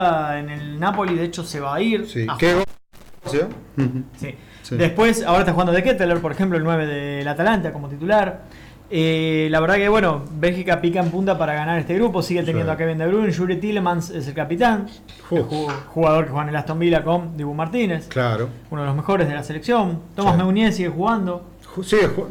en el Napoli, de hecho se va a ir. Sí. a ¿Qué jugar. gol? ¿Sí? Sí. Sí. Después, ahora está jugando de Ketteler, por ejemplo, el 9 del Atalanta como titular. La verdad que, bueno, Bélgica pica en punta para ganar este grupo. Sigue teniendo Sí. a Kevin De Bruyne. Yuri Tillemans es el capitán. El jugador que juega en el Aston Villa con Dibu Martínez. Claro. Uno de los mejores de la selección. Tomás Sí. Meunier sigue jugando. Sí,